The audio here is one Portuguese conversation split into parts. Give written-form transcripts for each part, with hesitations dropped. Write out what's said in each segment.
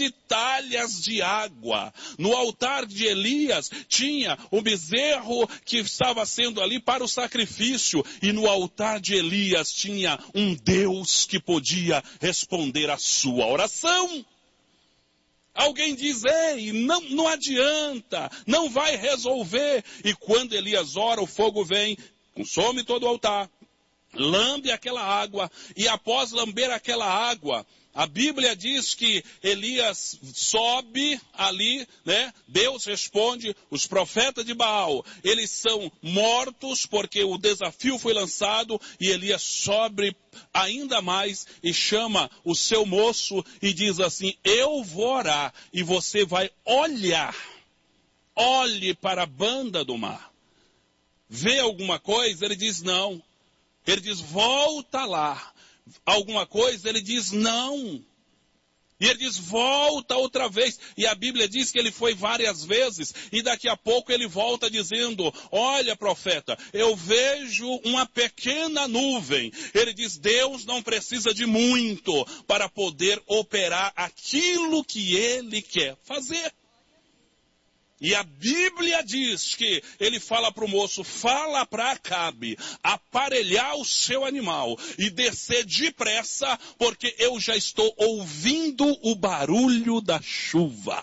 12 talhas de água. No altar de Elias tinha o bezerro que estava sendo ali para o sacrifício. E no altar de Elias tinha um Deus que podia responder a sua oração. Alguém diz, ei, não adianta, não vai resolver. E quando Elias ora, o fogo vem, consome todo o altar, lambe aquela água, e após lamber aquela água, a Bíblia diz que Elias sobe ali, né? Deus responde, os profetas de Baal, eles são mortos porque o desafio foi lançado, e Elias sobe ainda mais e chama o seu moço e diz assim, eu vou orar e você vai olhar, olhe para a banda do mar. Vê alguma coisa? Ele diz não. Ele diz, volta lá. Alguma coisa? Ele diz, não. E ele diz, volta outra vez. E a Bíblia diz que ele foi várias vezes. E daqui a pouco ele volta dizendo, olha profeta, eu vejo uma pequena nuvem. Ele diz, Deus não precisa de muito para poder operar aquilo que ele quer fazer. E a Bíblia diz que ele fala para o moço, fala para Acabe, aparelhar o seu animal e descer depressa, porque eu já estou ouvindo o barulho da chuva.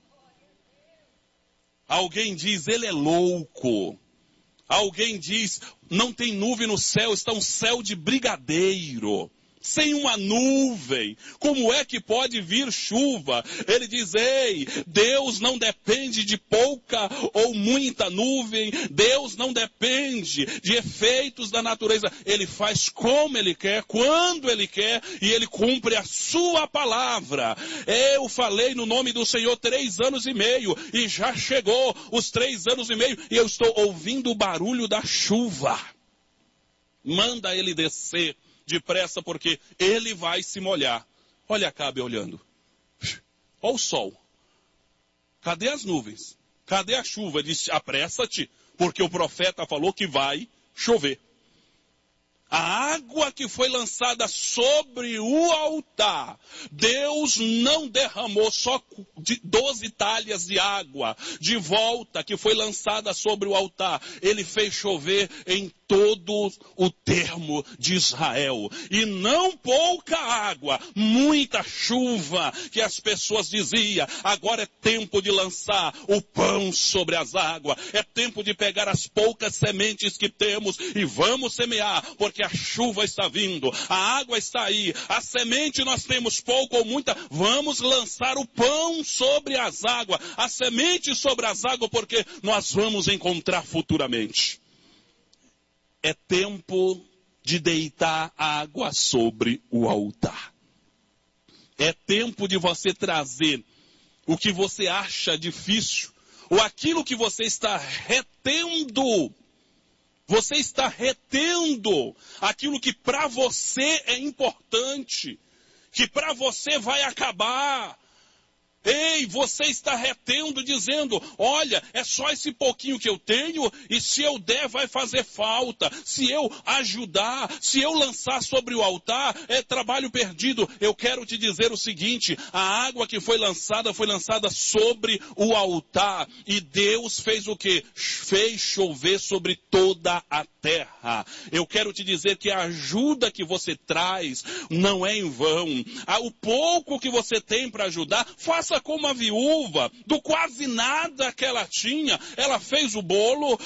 Alguém diz, ele é louco. Alguém diz, não tem nuvem no céu, está um céu de brigadeiro. Sem uma nuvem, como é que pode vir chuva? Ele diz, ei, Deus não depende de pouca ou muita nuvem, Deus não depende de efeitos da natureza, Ele faz como Ele quer, quando Ele quer, e Ele cumpre a sua palavra. Eu falei no nome do Senhor 3 anos e meio, e já chegou os 3 anos e meio, e eu estou ouvindo o barulho da chuva. Manda ele descer depressa, porque ele vai se molhar. Olha Acabe olhando. Olha o sol. Cadê as nuvens? Cadê a chuva? Ele disse, apressa-te, porque o profeta falou que vai chover. A água que foi lançada sobre o altar, Deus não derramou só 12 talhas de água de volta que foi lançada sobre o altar. Ele fez chover em todo o termo de Israel. E não pouca água, muita chuva, que as pessoas diziam, agora é tempo de lançar o pão sobre as águas. É tempo de pegar as poucas sementes que temos e vamos semear, porque a chuva está vindo, a água está aí, a semente nós temos pouco ou muita, vamos lançar o pão sobre as águas, a semente sobre as águas, porque nós vamos encontrar futuramente. É tempo de deitar água sobre o altar. É tempo de você trazer o que você acha difícil, ou aquilo que você está retendo. Você está retendo aquilo que para você é importante, que para você vai acabar. Ei, você está retendo, dizendo, olha, é só esse pouquinho que eu tenho, e se eu der vai fazer falta. Se eu ajudar, se eu lançar sobre o altar, é trabalho perdido. Eu quero te dizer o seguinte, a água que foi lançada sobre o altar. E Deus fez o quê? Fez chover sobre toda a terra. Eu quero te dizer que a ajuda que você traz não é em vão. O pouco que você tem para ajudar, faça como a viúva, do quase nada que ela tinha, ela fez o bolo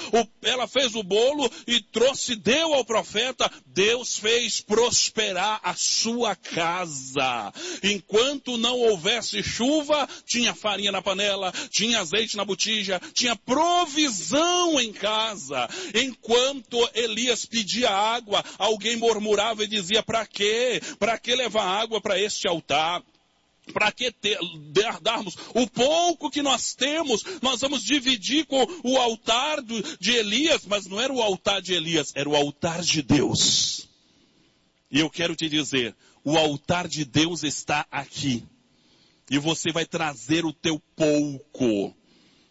e trouxe, deu ao profeta. Deus fez prosperar a sua casa. Enquanto não houvesse chuva, tinha farinha na panela, tinha azeite na botija, tinha provisão em casa. Enquanto Elias pedia água, alguém murmurava e dizia, para quê? Para que levar água para este altar? Para que darmos o pouco que nós temos? Nós vamos dividir com o altar de Elias, mas não era o altar de Elias, era o altar de Deus. E eu quero te dizer, o altar de Deus está aqui. E você vai trazer o teu pouco.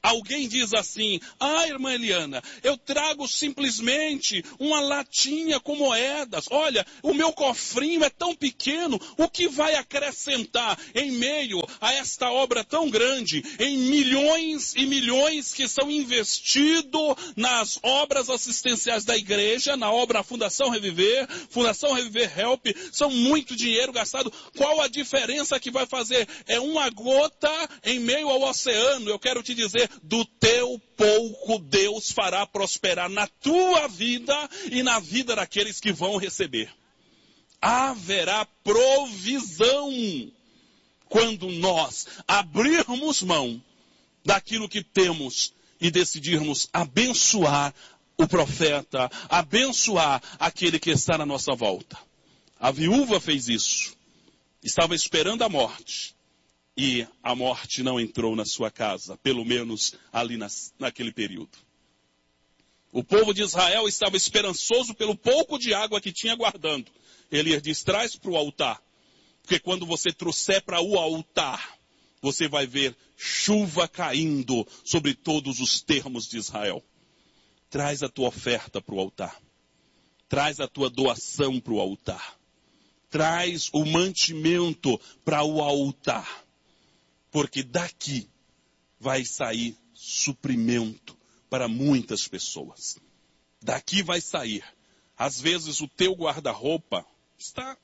Alguém diz assim: irmã Eliana, eu trago simplesmente uma latinha com moedas. Olha, o meu cofrinho é tão pequeno, o que vai acrescentar em meio a esta obra tão grande, em milhões e milhões que são investidos nas obras assistenciais da igreja, na obra Fundação Reviver Help, são muito dinheiro gastado. Qual a diferença que vai fazer? É uma gota em meio ao oceano. Eu quero te dizer, do teu pouco Deus fará prosperar na tua vida e na vida daqueles que vão receber. Haverá provisão quando nós abrirmos mão daquilo que temos e decidirmos abençoar o profeta, abençoar aquele que está na nossa volta. A viúva fez isso. Estava esperando a morte. E a morte não entrou na sua casa, pelo menos ali naquele período. O povo de Israel estava esperançoso pelo pouco de água que tinha guardando. Elias diz: traz para o altar. Porque quando você trouxer para o altar, você vai ver chuva caindo sobre todos os termos de Israel. Traz a tua oferta para o altar. Traz a tua doação para o altar. Traz o mantimento para o altar. Porque daqui vai sair suprimento para muitas pessoas. Daqui vai sair. Às vezes o teu guarda-roupa está,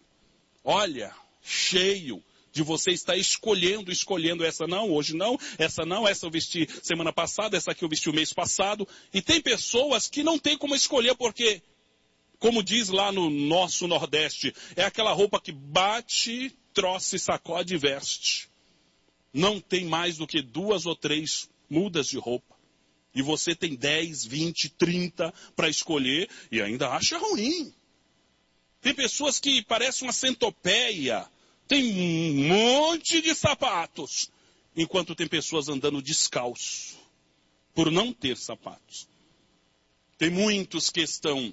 cheio de você estar escolhendo essa não, hoje não, essa eu vesti semana passada, essa aqui eu vesti o mês passado. E tem pessoas que não tem como escolher porque, como diz lá no nosso Nordeste, é aquela roupa que bate, troça e sacode e veste. Não tem mais do que 2 ou 3 mudas de roupa. E você tem 10, 20, 30 para escolher e ainda acha ruim. Tem pessoas que parecem uma centopeia. Tem um monte de sapatos. Enquanto tem pessoas andando descalço. Por não ter sapatos. Tem muitos que estão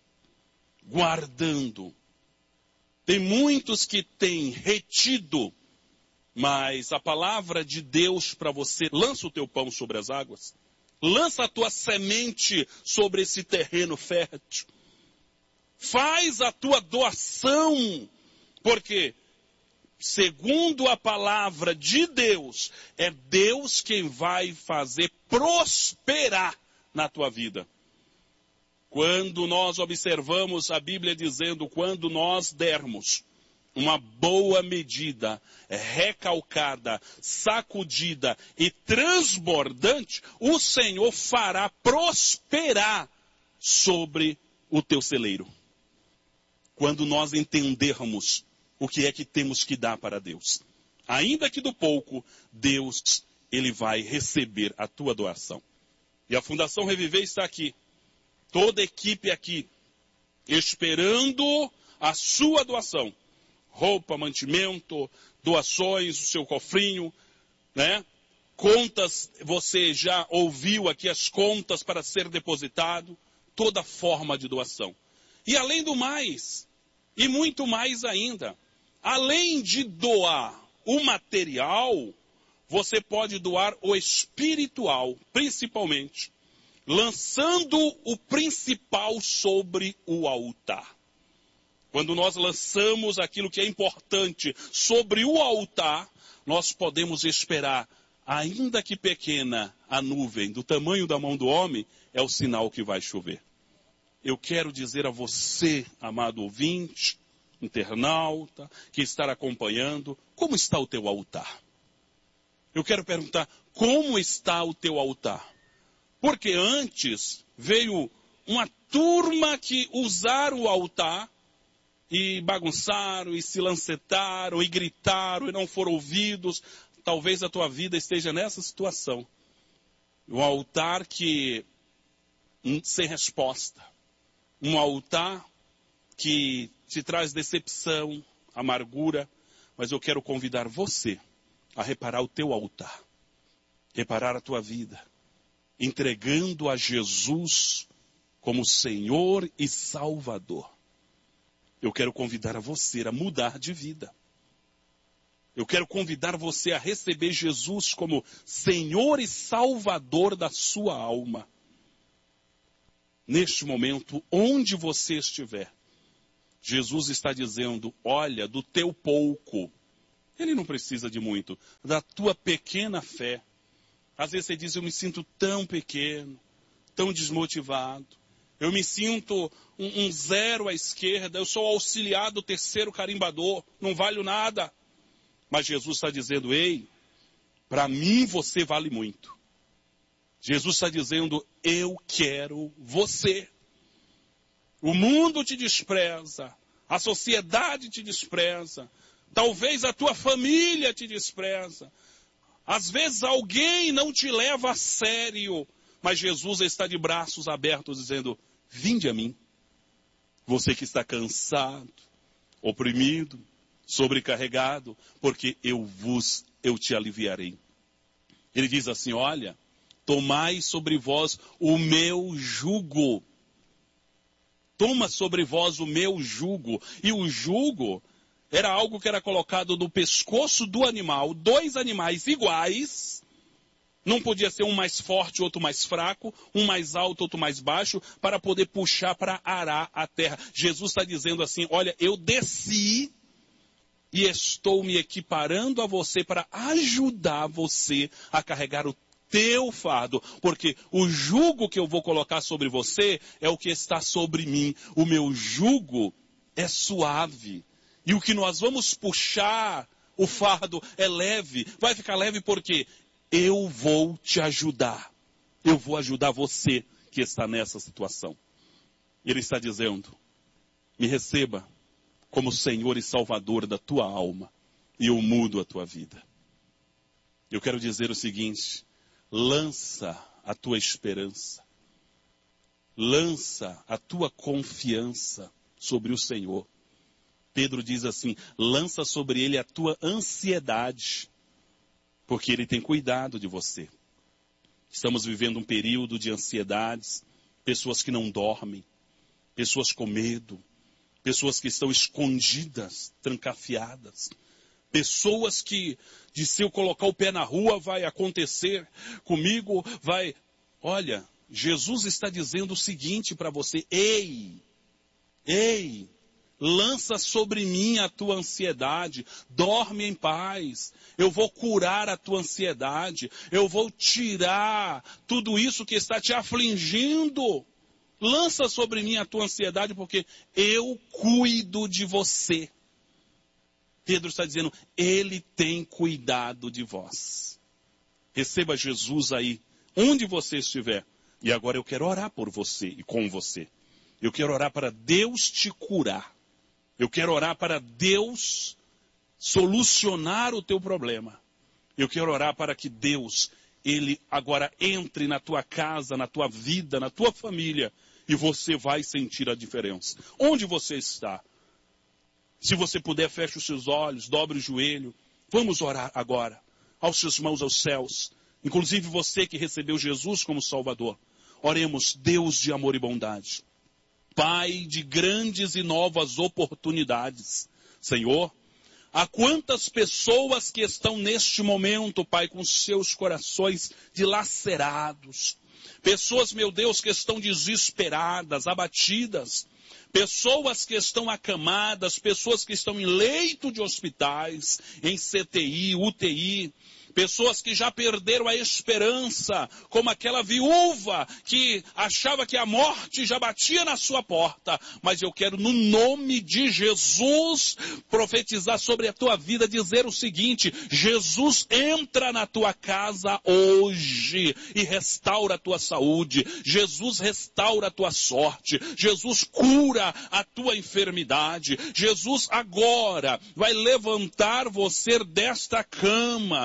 guardando. Tem muitos que têm retido. Mas a palavra de Deus para você: lança o teu pão sobre as águas. Lança a tua semente sobre esse terreno fértil. Faz a tua doação. Porque, segundo a palavra de Deus, é Deus quem vai fazer prosperar na tua vida. Quando nós observamos a Bíblia dizendo: quando nós dermos uma boa medida, recalcada, sacudida e transbordante, o Senhor fará prosperar sobre o teu celeiro. Quando nós entendermos o que é que temos que dar para Deus. Ainda que do pouco, Deus, Ele vai receber a tua doação. E a Fundação Reviver está aqui. Toda a equipe aqui, esperando a sua doação. Roupa, mantimento, doações, o seu cofrinho, né? Contas, você já ouviu aqui as contas para ser depositado, toda forma de doação. E além do mais, e muito mais ainda, além de doar o material, você pode doar o espiritual, principalmente, lançando o principal sobre o altar. Quando nós lançamos aquilo que é importante sobre o altar, nós podemos esperar, ainda que pequena, a nuvem do tamanho da mão do homem, é o sinal que vai chover. Eu quero dizer a você, amado ouvinte, internauta, que está acompanhando, como está o teu altar? Eu quero perguntar, como está o teu altar? Porque antes veio uma turma que usaram o altar e bagunçaram, e se lancetaram, e gritaram, e não foram ouvidos. Talvez a tua vida esteja nessa situação. Um altar que sem resposta. Um altar que te traz decepção, amargura. Mas eu quero convidar você a reparar o teu altar. Reparar a tua vida. Entregando a Jesus como Senhor e Salvador. Eu quero convidar a você a mudar de vida. Eu quero convidar você a receber Jesus como Senhor e Salvador da sua alma. Neste momento, onde você estiver, Jesus está dizendo, olha, do teu pouco, ele não precisa de muito, da tua pequena fé. Às vezes você diz, eu me sinto tão pequeno, tão desmotivado, eu me sinto um zero à esquerda, eu sou auxiliar do terceiro carimbador, não valho nada. Mas Jesus está dizendo, ei, para mim você vale muito. Jesus está dizendo, eu quero você. O mundo te despreza, a sociedade te despreza, talvez a tua família te despreza. Às vezes alguém não te leva a sério, mas Jesus está de braços abertos dizendo, vinde a mim. Você que está cansado, oprimido, sobrecarregado, porque eu te aliviarei. Ele diz assim, olha, tomai sobre vós o meu jugo. Toma sobre vós o meu jugo. E o jugo era algo que era colocado no pescoço do animal, 2 animais iguais, não podia ser um mais forte, outro mais fraco, um mais alto, outro mais baixo, para poder puxar para arar a terra. Jesus está dizendo assim, olha, eu desci e estou me equiparando a você para ajudar você a carregar o teu fardo, porque o jugo que eu vou colocar sobre você é o que está sobre mim. O meu jugo é suave. E o que nós vamos puxar, o fardo é leve. Vai ficar leve porque eu vou te ajudar. Eu vou ajudar você que está nessa situação. Ele está dizendo, me receba como Senhor e Salvador da tua alma, e eu mudo a tua vida. Eu quero dizer o seguinte, lança a tua esperança, lança a tua confiança sobre o Senhor. Pedro diz assim, lança sobre ele a tua ansiedade, porque ele tem cuidado de você. Estamos vivendo um período de ansiedades, pessoas que não dormem, pessoas com medo, pessoas que estão escondidas, trancafiadas, pessoas que, de se eu colocar o pé na rua, vai acontecer comigo, vai... Olha, Jesus está dizendo o seguinte para você, ei, lança sobre mim a tua ansiedade, dorme em paz, eu vou curar a tua ansiedade, eu vou tirar tudo isso que está te afligindo. Lança sobre mim a tua ansiedade, porque eu cuido de você. Pedro está dizendo, ele tem cuidado de vós. Receba Jesus aí, onde você estiver. E agora eu quero orar por você e com você. Eu quero orar para Deus te curar. Eu quero orar para Deus solucionar o teu problema. Eu quero orar para que Deus, Ele agora entre na tua casa, na tua vida, na tua família, e você vai sentir a diferença. Onde você está? Se você puder, feche os seus olhos, dobre o joelho. Vamos orar agora, aos seus mãos aos céus. Inclusive você que recebeu Jesus como Salvador. Oremos, Deus de amor e bondade. Pai de grandes e novas oportunidades. Senhor, há quantas pessoas que estão neste momento, Pai, com seus corações dilacerados. Pessoas, meu Deus, que estão desesperadas, abatidas. Pessoas que estão acamadas, pessoas que estão em leito de hospitais, em CTI, UTI. Pessoas que já perderam a esperança, como aquela viúva que achava que a morte já batia na sua porta. Mas eu quero, no nome de Jesus, profetizar sobre a tua vida, dizer o seguinte, Jesus entra na tua casa hoje e restaura a tua saúde. Jesus restaura a tua sorte. Jesus cura a tua enfermidade. Jesus agora vai levantar você desta cama, porque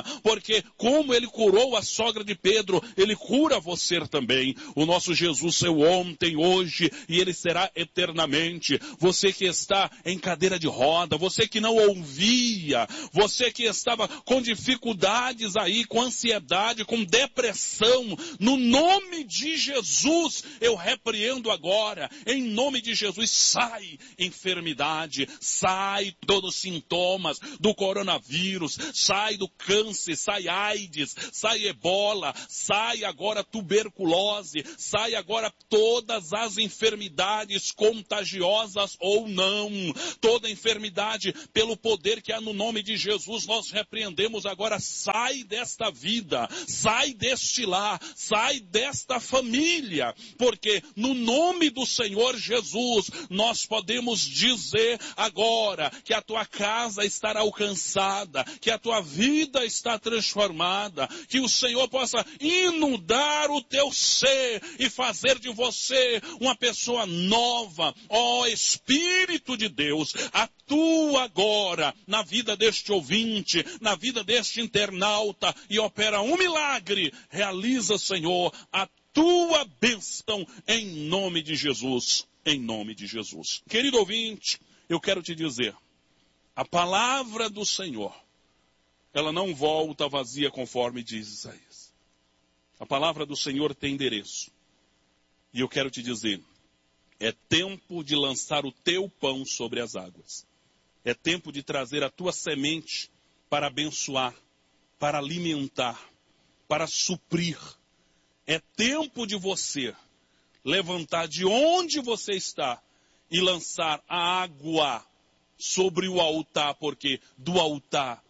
porque como ele curou a sogra de Pedro, ele cura você também. O nosso Jesus é o ontem, hoje e ele será eternamente. Você que está em cadeira de roda, você que não ouvia, você que estava com dificuldades aí, com ansiedade, com depressão, no nome de Jesus, eu repreendo agora, em nome de Jesus, sai enfermidade, sai todos os sintomas do coronavírus, sai do câncer, sai AIDS, sai ebola, sai agora tuberculose, sai agora todas as enfermidades contagiosas ou não, toda enfermidade pelo poder que há no nome de Jesus, nós repreendemos agora, sai desta vida, sai deste lar, sai desta família, porque no nome do Senhor Jesus, nós podemos dizer agora que a tua casa estará alcançada, que a tua vida está transformada, que o Senhor possa inundar o teu ser e fazer de você uma pessoa nova. Ó Espírito de Deus, atua agora na vida deste ouvinte, na vida deste internauta e opera um milagre. Realiza, Senhor, a tua bênção em nome de Jesus. Em nome de Jesus. Querido ouvinte, eu quero te dizer, a palavra do Senhor, ela não volta vazia conforme diz Isaías. A palavra do Senhor tem endereço. E eu quero te dizer, é tempo de lançar o teu pão sobre as águas. É tempo de trazer a tua semente para abençoar, para alimentar, para suprir. É tempo de você levantar de onde você está e lançar a água sobre o altar, porque do altar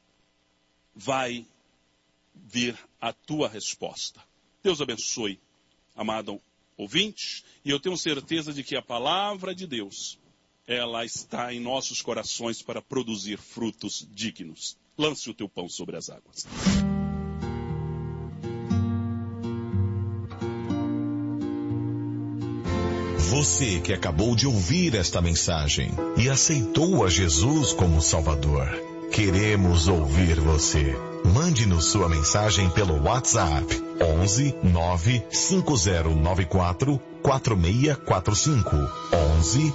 vai vir a tua resposta. Deus abençoe, amado ouvinte, e eu tenho certeza de que a palavra de Deus, ela está em nossos corações para produzir frutos dignos. Lance o teu pão sobre as águas. Você que acabou de ouvir esta mensagem e aceitou a Jesus como Salvador, queremos ouvir você. Mande-nos sua mensagem pelo WhatsApp 11 95094 4645 11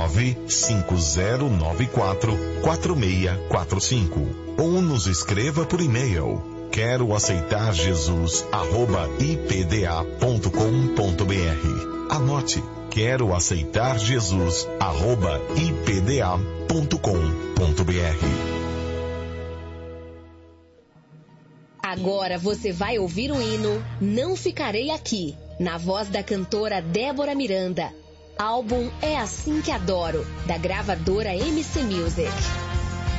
95094 4645 ou nos escreva por e-mail quero aceitar Jesus @ipda.com.br. Anote, quero aceitar Jesus @ipda.com.br. Agora você vai ouvir o hino Não Ficarei Aqui, na voz da cantora Débora Miranda. Álbum É Assim Que Adoro, da gravadora MC Music.